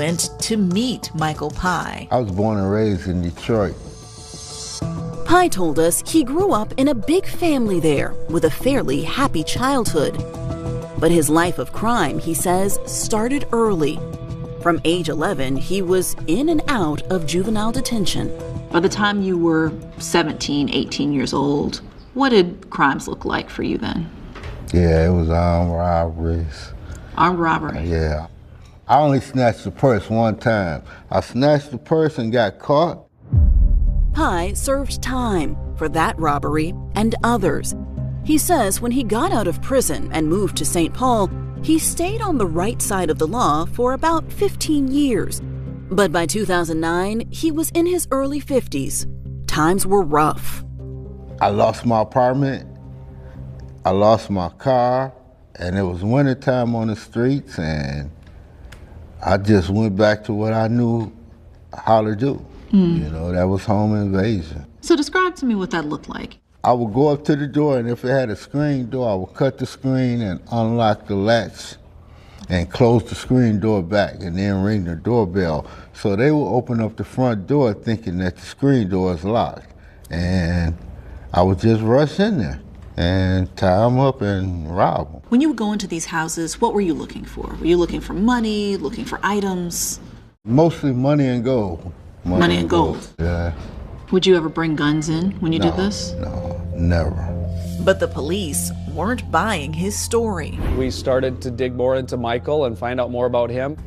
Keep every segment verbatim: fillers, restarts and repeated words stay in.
went to meet Michael Pye. I was born and raised in Detroit. Pye told us he grew up in a big family there with a fairly happy childhood. But his life of crime, he says, started early. From age eleven, he was in and out of juvenile detention. By the time you were seventeen, eighteen years old, what did crimes look like for you then? Yeah, it was armed robberies. Armed robbery? Yeah. I only snatched the purse one time. I snatched the purse and got caught. Pye served time for that robbery and others. He says when he got out of prison and moved to Saint Paul, he stayed on the right side of the law for about fifteen years. But by two thousand nine, he was in his early fifties. Times were rough. I lost my apartment, I lost my car, and it was wintertime on the streets, and I just went back to what I knew how to do. Mm. You know, that was home invasion. So describe to me what that looked like. I would go up to the door, and if it had a screen door, I would cut the screen and unlock the latch and close the screen door back and then ring the doorbell. So they would open up the front door thinking that the screen door is locked. And I would just rush in there and tie them up and rob them. When you would go into these houses, what were you looking for? Were you looking for money, looking for items? Mostly money and gold. Money, money and gold. gold? Yeah. Would you ever bring guns in when you no, did this? No, never. But the police weren't buying his story. We started to dig more into Michael and find out more about him.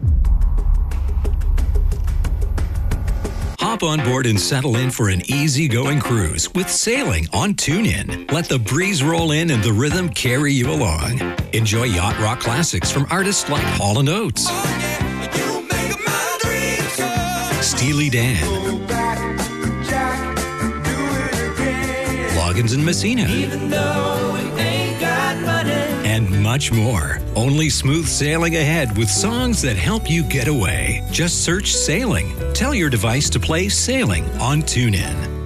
Hop on board and settle in for an easygoing cruise with sailing on TuneIn. Let the breeze roll in and the rhythm carry you along. Enjoy yacht rock classics from artists like Hall and Oates, oh, yeah. You make my dreams so. Steely Dan, Jack, Loggins and Messina, even though we ain't got money, and much more. Only smooth sailing ahead with songs that help you get away. Just search Sailing. Tell your device to play Sailing on TuneIn.